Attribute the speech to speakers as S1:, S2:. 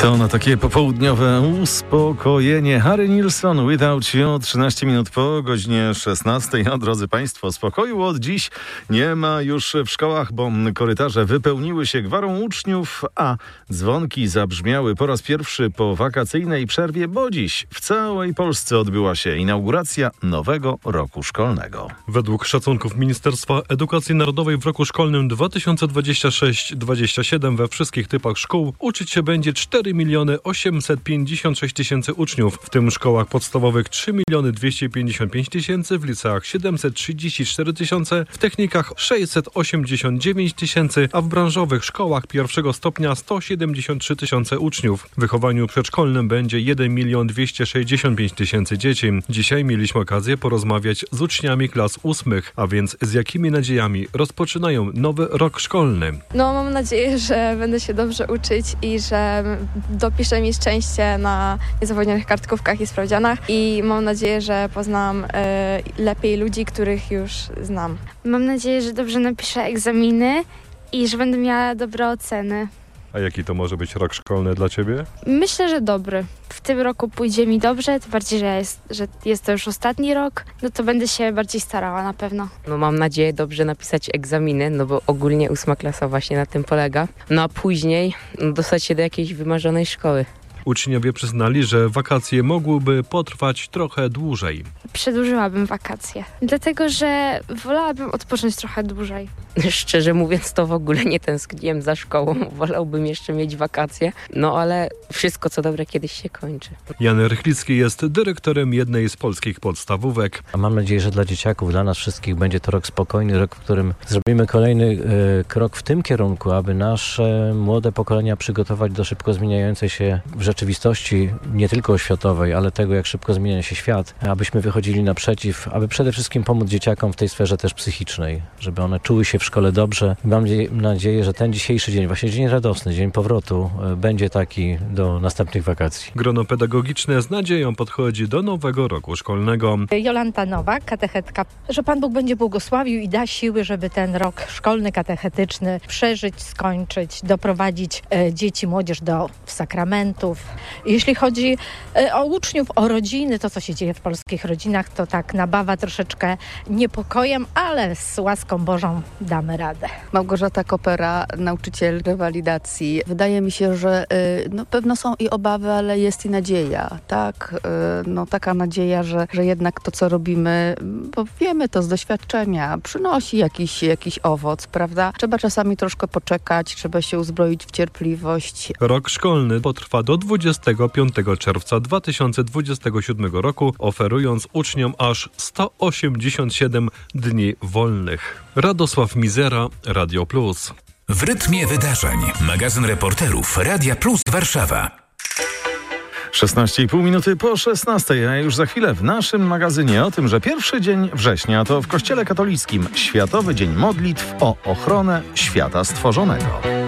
S1: To na takie popołudniowe uspokojenie. Harry Nilsson, Without You, 13 minut po godzinie 16. A drodzy Państwo, spokoju od dziś nie ma już w szkołach, bo korytarze wypełniły się gwarą uczniów, a dzwonki zabrzmiały po raz pierwszy po wakacyjnej przerwie, bo dziś w całej Polsce odbyła się inauguracja nowego roku szkolnego.
S2: Według szacunków Ministerstwa Edukacji Narodowej w roku szkolnym 2026-27 we wszystkich typach szkół uczyć się będzie 4 856 000 uczniów, w tym w szkołach podstawowych 3 255 000, w liceach 734 000, w technikach 689 000, a w branżowych szkołach pierwszego stopnia 173 000 uczniów. W wychowaniu przedszkolnym będzie 1 265 000 dzieci. Dzisiaj mieliśmy okazję porozmawiać z uczniami klas 8, a więc z jakimi nadziejami rozpoczynają nowy rok szkolny.
S3: Mam nadzieję, że będę się dobrze uczyć i że dopiszę mi szczęście na niezawodnionych kartkówkach i sprawdzianach i mam nadzieję, że poznam lepiej ludzi, których już znam.
S4: Mam nadzieję, że dobrze napiszę egzaminy i że będę miała dobre oceny.
S2: A jaki to może być rok szkolny dla Ciebie?
S4: Myślę, że dobry. W tym roku pójdzie mi dobrze, tym bardziej, że jest to już ostatni rok, to będę się bardziej starała na pewno.
S5: Mam nadzieję dobrze napisać egzaminy, bo ogólnie 8. klasa właśnie na tym polega. A później dostać się do jakiejś wymarzonej szkoły.
S2: Uczniowie przyznali, że wakacje mogłyby potrwać trochę dłużej.
S4: Przedłużyłabym wakacje, dlatego że wolałabym odpocząć trochę dłużej.
S5: Szczerze mówiąc, to w ogóle nie tęskniłem za szkołą. Wolałbym jeszcze mieć wakacje, ale wszystko co dobre kiedyś się kończy.
S2: Jan Rychlicki jest dyrektorem jednej z polskich podstawówek.
S6: Mam nadzieję, że dla dzieciaków, dla nas wszystkich będzie to rok spokojny, rok, w którym zrobimy kolejny krok w tym kierunku, aby nasze młode pokolenia przygotować do szybko zmieniającej się w rzeczywistości, nie tylko oświatowej, ale tego, jak szybko zmienia się świat, abyśmy wychodzili naprzeciw, aby przede wszystkim pomóc dzieciakom w tej sferze też psychicznej, żeby one czuły się w szkole dobrze. Mam nadzieję, że ten dzisiejszy dzień, właśnie dzień radosny, dzień powrotu, będzie taki do następnych wakacji.
S2: Grono pedagogiczne z nadzieją podchodzi do nowego roku szkolnego.
S7: Jolanta Nowak, katechetka. Że Pan Bóg będzie błogosławił i da siły, żeby ten rok szkolny, katechetyczny przeżyć, skończyć, doprowadzić dzieci, młodzież do sakramentów. Jeśli chodzi o uczniów, o rodziny, to co się dzieje w polskich rodzinach, to tak nabawa troszeczkę niepokojem, ale z łaską Bożą damy radę.
S8: Małgorzata Kopera, nauczyciel rewalidacji. Wydaje mi się, że pewno są i obawy, ale jest i nadzieja. Tak? Taka nadzieja, że jednak to, co robimy, bo wiemy to z doświadczenia, przynosi jakiś owoc, prawda? Trzeba czasami troszkę poczekać, trzeba się uzbroić w cierpliwość.
S2: Rok szkolny potrwa do 25 czerwca 2027 roku, oferując uczniom aż 187 dni wolnych. Radosław Mizera, Radio Plus.
S9: W rytmie wydarzeń. Magazyn reporterów Radia Plus Warszawa.
S1: 16,5 minuty po 16, a już za chwilę w naszym magazynie o tym, że pierwszy dzień września to w Kościele katolickim Światowy Dzień Modlitw o ochronę świata stworzonego.